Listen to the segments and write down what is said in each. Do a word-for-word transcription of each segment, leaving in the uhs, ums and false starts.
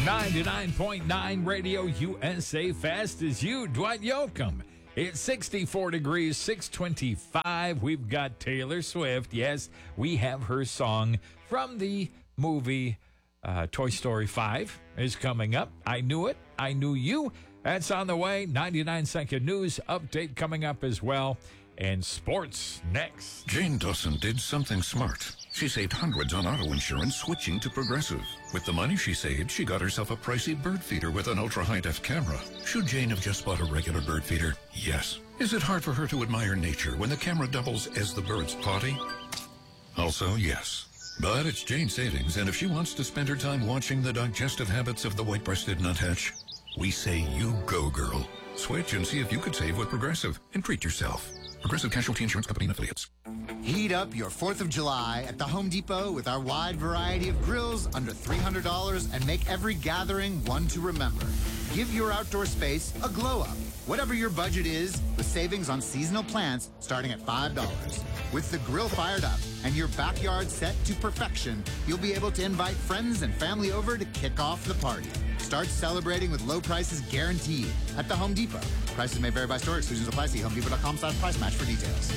ninety-nine point nine Radio U S A. Fast as you, Dwight Yoakam. It's sixty-four degrees, six twenty-five. We've got Taylor Swift. Yes, we have her song from the movie uh, Toy Story five is coming up. I Knew It. I Knew You. That's on the way. ninety-nine second news update coming up as well. And sports next. Jane Dawson did something smart. She saved hundreds on auto insurance switching to Progressive. With the money she saved, she got herself a pricey bird feeder with an ultra-high-def camera. Should Jane have just bought a regular bird feeder? Yes. Is it hard for her to admire nature when the camera doubles as the bird's potty? Also, yes. But it's Jane's savings, and if she wants to spend her time watching the digestive habits of the white-breasted nuthatch, we say you go, girl. Switch and see if you could save with Progressive and treat yourself. Progressive Casualty Insurance Company and Affiliates. Heat up your fourth of July at the Home Depot with our wide variety of grills under three hundred dollars and make every gathering one to remember. Give your outdoor space a glow up. Whatever your budget is, with savings on seasonal plants starting at five dollars. With the grill fired up and your backyard set to perfection, you'll be able to invite friends and family over to kick off the party. Start celebrating with low prices guaranteed at the Home Depot. Prices may vary by store. Exclusions apply. See homedepot.com slash price match for details.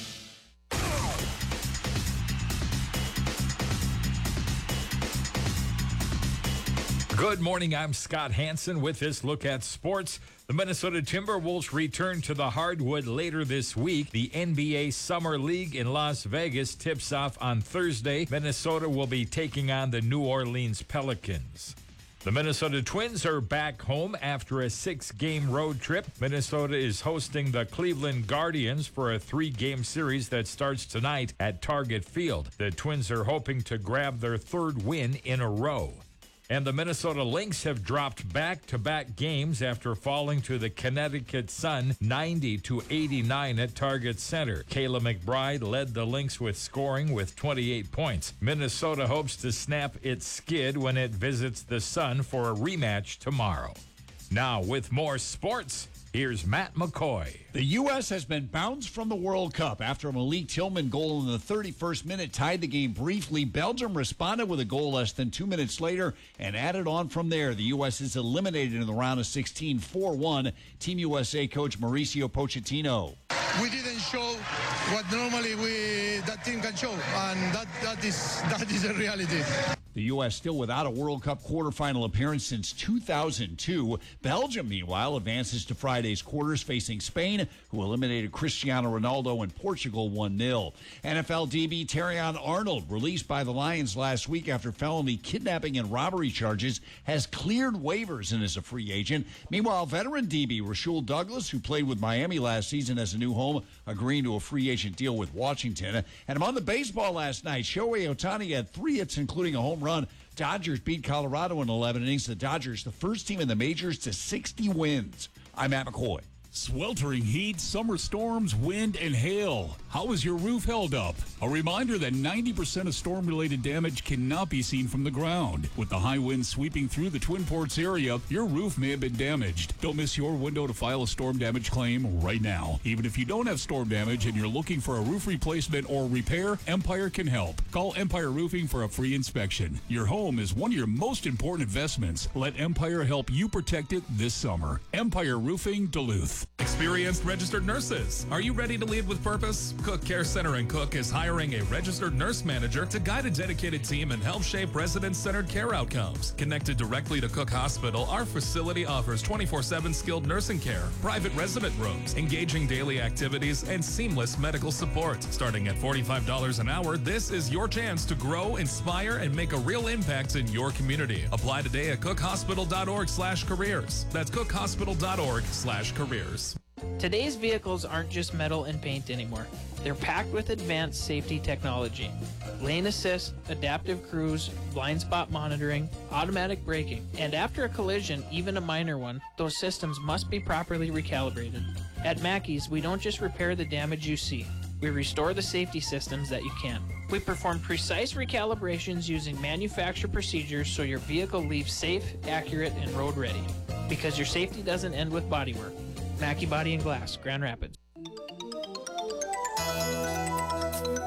Good morning. I'm Scott Hansen with this look at sports. The Minnesota Timberwolves return to the hardwood later this week. The N B A Summer League in Las Vegas tips off on Thursday. Minnesota will be taking on the New Orleans Pelicans. The Minnesota Twins are back home after a six-game road trip. Minnesota is hosting the Cleveland Guardians for a three-game series that starts tonight at Target Field. The Twins are hoping to grab their third win in a row. And the Minnesota Lynx have dropped back-to-back games after falling to the Connecticut Sun ninety to eighty-nine at Target Center. Kayla McBride led the Lynx with scoring with twenty-eight points. Minnesota hopes to snap its skid when it visits the Sun for a rematch tomorrow. Now, with more sports, here's Matt McCoy. The U S has been bounced from the World Cup after a Malik Tillman goal in the thirty-first minute tied the game briefly. Belgium responded with a goal less than two minutes later and added on from there. The U S is eliminated in the round of sixteen, four one. Team U S A coach Mauricio Pochettino. We didn't show what normally we that team can show, and that, that is that is a reality. The U S still without a World Cup quarterfinal appearance since two thousand two. Belgium, meanwhile, advances to Friday's quarters facing Spain, who eliminated Cristiano Ronaldo and Portugal one nil. N F L D B Terrion Arnold, released by the Lions last week after felony kidnapping and robbery charges, has cleared waivers and is a free agent. Meanwhile, veteran D B Rasul Douglas, who played with Miami last season as a new home, agreeing to a free agent deal with Washington. And among the baseball last night, Shohei Ohtani had three hits, including a home run. Dodgers beat Colorado in eleven innings. The Dodgers, the first team in the majors to sixty wins. I'm Matt McCoy. Sweltering heat, summer storms, wind, and hail. How is your roof held up? A reminder that ninety percent of storm-related damage cannot be seen from the ground. With the high winds sweeping through the Twin Ports area, your roof may have been damaged. Don't miss your window to file a storm damage claim right now. Even if you don't have storm damage and you're looking for a roof replacement or repair, Empire can help. Call Empire Roofing for a free inspection. Your home is one of your most important investments. Let Empire help you protect it this summer. Empire Roofing, Duluth. Experienced registered nurses. Are you ready to lead with purpose? Cook Care Center in Cook is hiring a registered nurse manager to guide a dedicated team and help shape resident-centered care outcomes. Connected directly to Cook Hospital, our facility offers twenty-four seven skilled nursing care, private resident rooms, engaging daily activities, and seamless medical support. Starting at forty-five dollars an hour, this is your chance to grow, inspire, and make a real impact in your community. Apply today at cookhospital.org slash careers. That's cookhospital.org slash careers. Today's vehicles aren't just metal and paint anymore. They're packed with advanced safety technology. Lane assist, adaptive cruise, blind spot monitoring, automatic braking, and after a collision, even a minor one, those systems must be properly recalibrated. At Mackey's, we don't just repair the damage you see. We restore the safety systems that you can't. We perform precise recalibrations using manufacturer procedures so your vehicle leaves safe, accurate, and road ready. Because your safety doesn't end with bodywork. Mackey Body and Glass, Grand Rapids.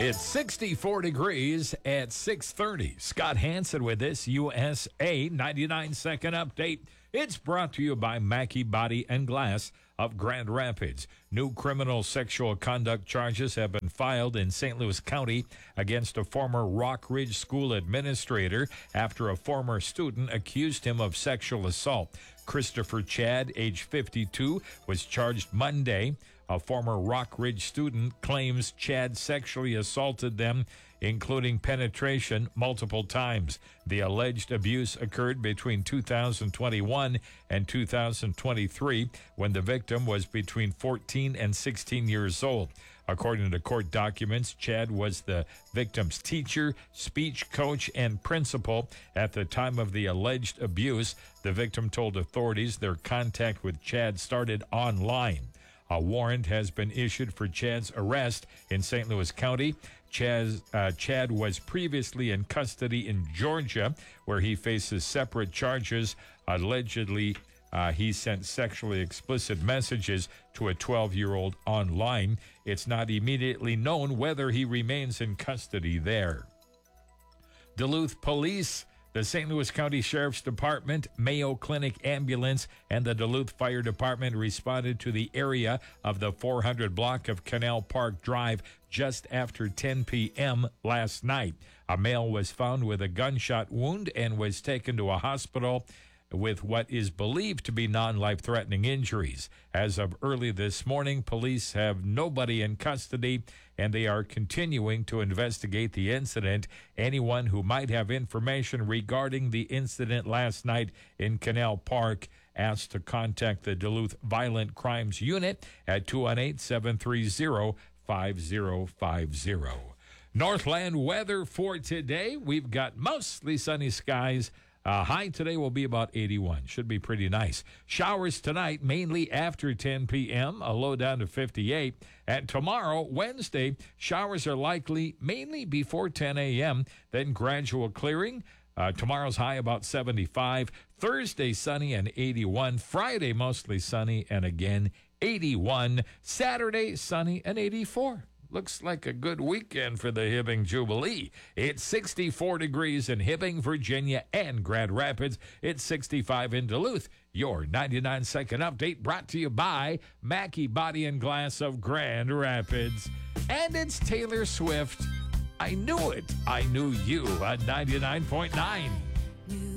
It's sixty-four degrees at six thirty. Scott Hansen with this U S A ninety-nine second update. It's brought to you by Mackey Body and Glass of Grand Rapids. New criminal sexual conduct charges have been filed in Saint Louis County against a former Rock Ridge School administrator after a former student accused him of sexual assault. Christopher Chad, age fifty-two, was charged Monday. A former Rock Ridge student claims Chad sexually assaulted them, including penetration, multiple times. The alleged abuse occurred between two thousand twenty-one and two thousand twenty-three, when the victim was between fourteen and sixteen years old. According to court documents, Chad was the victim's teacher, speech coach, and principal at the time of the alleged abuse. The victim told authorities their contact with Chad started online. A warrant has been issued for Chad's arrest in Saint Louis County. Chaz, uh, Chad was previously in custody in Georgia, where he faces separate charges. Allegedly, uh, he sent sexually explicit messages to a twelve-year-old online. It's not immediately known whether he remains in custody there. Duluth Police, the Saint Louis County Sheriff's Department, Mayo Clinic Ambulance, and the Duluth Fire Department responded to the area of the four hundred block of Canal Park Drive just after ten p.m. last night. A male was found with a gunshot wound and was taken to a hospital with what is believed to be non-life-threatening injuries. As of early this morning, police have nobody in custody, and they are continuing to investigate the incident. Anyone who might have information regarding the incident last night in Canal Park asked to contact the Duluth Violent Crimes Unit at two one eight, seven three zero, five zero five zero. Northland weather for today. We've got mostly sunny skies. Uh, high today will be about eighty-one. Should be pretty nice. Showers tonight, mainly after ten p.m., a low down to fifty-eight. And tomorrow, Wednesday, showers are likely mainly before ten a.m., then gradual clearing. Uh, tomorrow's high about seventy-five. Thursday, sunny and eighty-one. Friday, mostly sunny and again eighty-one. Saturday, sunny and eighty-four. Looks like a good weekend for the Hibbing Jubilee. It's sixty-four degrees in Hibbing, Virginia, and Grand Rapids. It's sixty-five in Duluth. Your ninety-nine second update brought to you by Mackey Body and Glass of Grand Rapids. And it's Taylor Swift. I knew it. I knew you on ninety-nine point nine.